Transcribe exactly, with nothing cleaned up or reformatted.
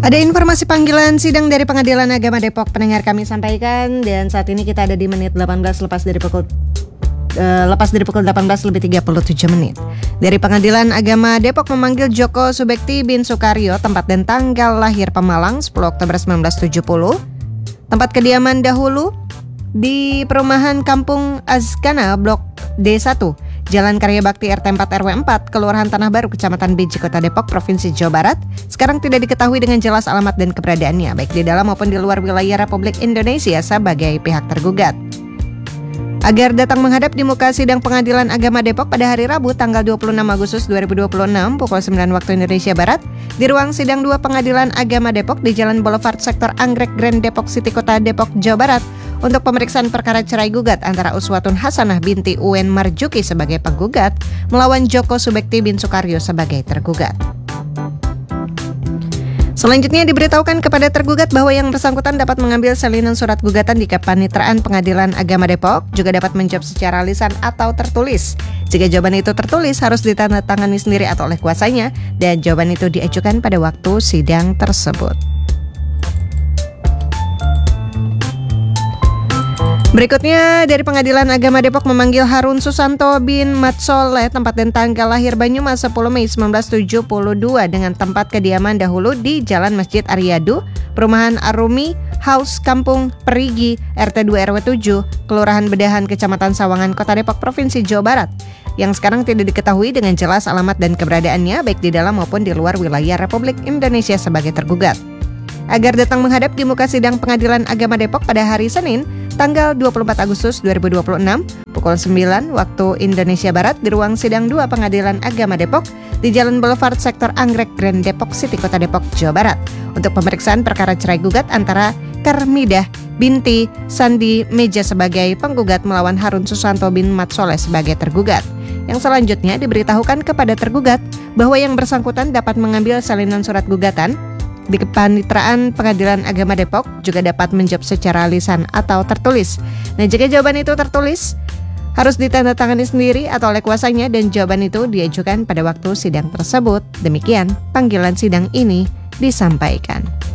Ada informasi panggilan sidang dari Pengadilan Agama Depok pendengar kami sampaikan, dan saat ini kita ada di menit delapan belas lepas dari pukul uh, lepas dari pukul delapan belas lebih tiga puluh tujuh menit. Dari Pengadilan Agama Depok memanggil Joko Subekti bin Sukaryo, tempat dan tanggal lahir Pemalang sepuluh Oktober seribu sembilan ratus tujuh puluh, tempat kediaman dahulu di perumahan Kampung Azkana Blok D satu, Jalan Karya Bakti R T empat R W empat, Kelurahan Tanah Baru, Kecamatan Beji, Kota Depok, Provinsi Jawa Barat. Sekarang tidak diketahui dengan jelas alamat dan keberadaannya, baik di dalam maupun di luar wilayah Republik Indonesia sebagai pihak tergugat. Agar datang menghadap di muka sidang Pengadilan Agama Depok pada hari Rabu tanggal dua puluh enam Agustus dua ribu dua puluh enam pukul sembilan waktu Indonesia Barat di ruang sidang dua Pengadilan Agama Depok di Jalan Boulevard Sektor Anggrek Grand Depok City, Kota Depok, Jawa Barat untuk pemeriksaan perkara cerai gugat antara Uswatun Hasanah binti Uwen Marjuki sebagai penggugat melawan Joko Subekti bin Sukaryo sebagai tergugat. Selanjutnya diberitahukan kepada tergugat bahwa yang bersangkutan dapat mengambil salinan surat gugatan di Kepanitraan Pengadilan Agama Depok, juga dapat menjawab secara lisan atau tertulis. Jika jawaban itu tertulis harus ditandatangani sendiri atau oleh kuasanya, dan jawaban itu diajukan pada waktu sidang tersebut. Berikutnya dari Pengadilan Agama Depok memanggil Harun Susanto bin Matsoleh, tempat dan tanggal lahir Banyumas sepuluh Mei seribu sembilan ratus tujuh puluh dua dengan tempat kediaman dahulu di Jalan Masjid Aryadu, Perumahan Arumi House, Kampung Perigi, R T dua R W tujuh, Kelurahan Bedahan, Kecamatan Sawangan, Kota Depok, Provinsi Jawa Barat, yang sekarang tidak diketahui dengan jelas alamat dan keberadaannya baik di dalam maupun di luar wilayah Republik Indonesia sebagai tergugat. Agar datang menghadap di muka sidang Pengadilan Agama Depok pada hari Senin tanggal dua puluh empat Agustus dua ribu dua puluh enam pukul sembilan waktu Indonesia Barat di ruang sidang dua Pengadilan Agama Depok di Jalan Boulevard Sektor Anggrek Grand Depok City, Kota Depok, Jawa Barat untuk pemeriksaan perkara cerai gugat antara Karmidah binti Sandi Meja sebagai penggugat melawan Harun Susanto bin Matsoleh sebagai tergugat. Yang selanjutnya diberitahukan kepada tergugat bahwa yang bersangkutan dapat mengambil salinan surat gugatan di Kepanitraan Pengadilan Agama Depok, juga dapat menjawab secara lisan atau tertulis. Nah, jika jawaban itu tertulis harus ditandatangani sendiri atau oleh kuasanya, dan jawaban itu diajukan pada waktu sidang tersebut. Demikian panggilan sidang ini disampaikan.